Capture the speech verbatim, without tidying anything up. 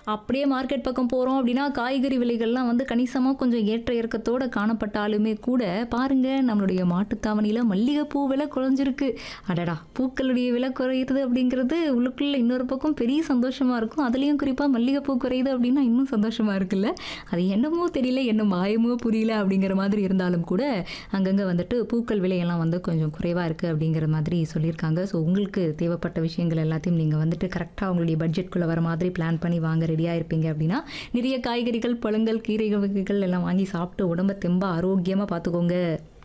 அப்படியே மார்க்கெட் பக்கம் போகிறோம் அப்படின்னா காய்கறி விலைகள்லாம் வந்து கணிசமாக கொஞ்சம் ஏற்ற இறக்கத்தோட காணப்பட்டாலுமே கூட பாருங்க நம்மளுடைய மாட்டுத்தாவணியில் மல்லிகைப்பூ விலை குறைஞ்சிருக்கு. அடடா, பூக்களுடைய விலை குறையுது அப்படிங்கிறது உள்ளுக்குள்ள இன்னொரு பக்கம் பெரிய சந்தோஷமா இருக்கும். அதுலேயும் குறிப்பாக மல்லிகைப்பூ குறையுது அப்படின்னா இன்னும் சந்தோஷமா இருக்குல்ல. அது என்னமோ தெரியல, என்ன மாயமோ புரியல அப்படிங்கிற மாதிரி இருந்தாலும் கூட அங்கங்கே வந்துட்டு பூக்கள் விலையெல்லாம் வந்து கொஞ்சம் குறைவாக இருக்குது அப்படிங்கிற மாதிரி சொல்லியிருக்காங்க. ஸோ உங்களுக்கு தேவைப்பட்ட விஷயங்கள் எல்லாத்தையும் நீங்கள் வந்துட்டு கரெக்டாக உங்களுடைய பட்ஜெட்குள்ளே வர மாதிரி பிளான் பண்ணி வாங்க ரெடியாக இருப்பீங்க அப்படின்னா நிறைய காய்கறிகள், பழங்கள், கீரை வகைகள் எல்லாம் வாங்கி சாப்பிட்டு உடம்ப தெம்பா ஆரோக்கியமாக பார்த்துக்கோங்க.